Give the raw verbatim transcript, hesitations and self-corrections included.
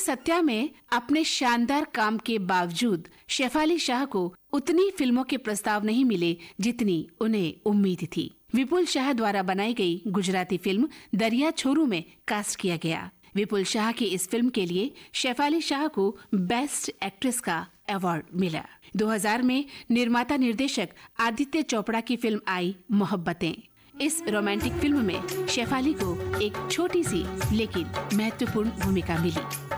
सत्या में अपने शानदार काम के बावजूद शेफाली शाह को उतनी फिल्मों के प्रस्ताव नहीं मिले जितनी उन्हें उम्मीद थी। विपुल शाह द्वारा बनाई गई गुजराती फिल्म दरिया छोरू में कास्ट किया गया। विपुल शाह की इस फिल्म के लिए शेफाली शाह को बेस्ट एक्ट्रेस का अवार्ड मिला। दो हज़ार में निर्माता निर्देशक आदित्य चोपड़ा की फिल्म आई मोहब्बतें। इस रोमांटिक फिल्म में शेफाली को एक छोटी सी लेकिन महत्वपूर्ण भूमिका मिली।